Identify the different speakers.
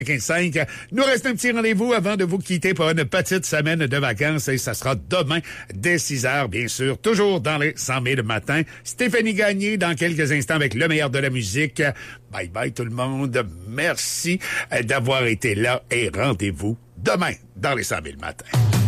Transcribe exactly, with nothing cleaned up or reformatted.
Speaker 1: quinze cinq. Nous reste un petit rendez-vous avant de vous quitter pour une petite semaine de vacances et ça sera demain dès six heures, bien sûr, toujours dans les cent mille matin. Stéphanie Gagné dans quelques instants avec le meilleur de la musique. Bye bye tout le monde. Merci d'avoir été là et rendez-vous demain dans les cent mille matins.